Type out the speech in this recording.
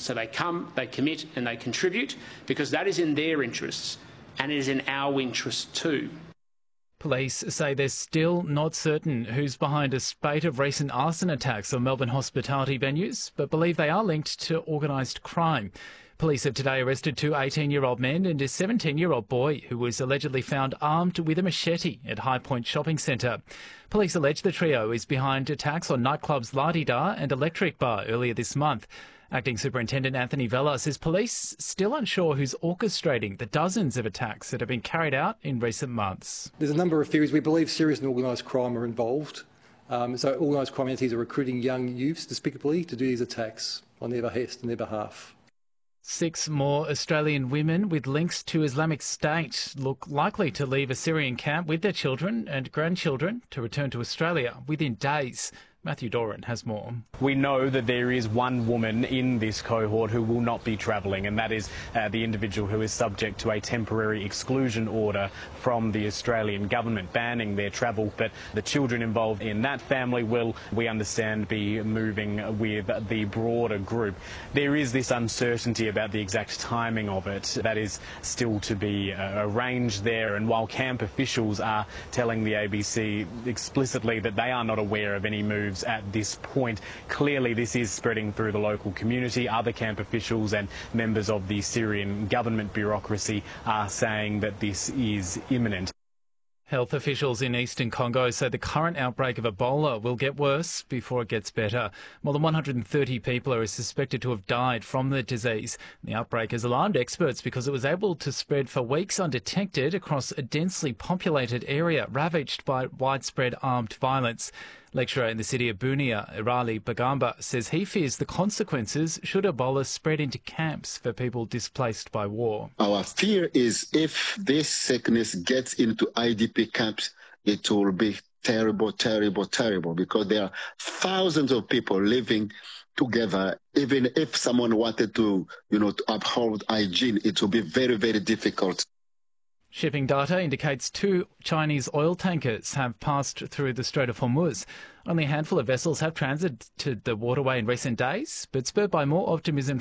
So they come, they commit and they contribute because that is in their interests and it is in our interests too. Police say they're still not certain who's behind a spate of recent arson attacks on Melbourne hospitality venues, but believe they are linked to organised crime. Police have today arrested two 18-year-old men and a 17-year-old boy who was allegedly found armed with a machete at High Point Shopping Centre. Police allege the trio is behind attacks on nightclubs La Di Da and Electric Bar earlier this month. Acting Superintendent Anthony Vella says police still unsure who's orchestrating the dozens of attacks that have been carried out in recent months. There's a number of theories. We believe serious and organised crime are involved. So organised crime entities are recruiting young youths, despicably, to do these attacks on their behest and their behalf. 6 more Australian women with links to Islamic State look likely to leave a Syrian camp with their children and grandchildren to return to Australia within days. Matthew Doran has more. We know that there is one woman in this cohort who will not be travelling, and that is the individual who is subject to a temporary exclusion order from the Australian government banning their travel. But the children involved in that family will, we understand, be moving with the broader group. There is this uncertainty about the exact timing of it that is still to be arranged there. And while camp officials are telling the ABC explicitly that they are not aware of any moves at this point, clearly this is spreading through the local community. Other camp officials and members of the Syrian government bureaucracy are saying that this is imminent. Health officials in eastern Congo say the current outbreak of Ebola will get worse before it gets better. More than 130 people are suspected to have died from the disease. The outbreak has alarmed experts because it was able to spread for weeks undetected across a densely populated area ravaged by widespread armed violence. Lecturer in the city of Bunia, Irali Bagamba, says he fears the consequences should Ebola spread into camps for people displaced by war. Our fear is if this sickness gets into IDP camps, it will be terrible, terrible, terrible, because there are thousands of people living together. Even if someone wanted to, to uphold hygiene, it will be very, very difficult. Shipping data indicates 2 Chinese oil tankers have passed through the Strait of Hormuz. Only a handful of vessels have transited the waterway in recent days, but spurred by more optimism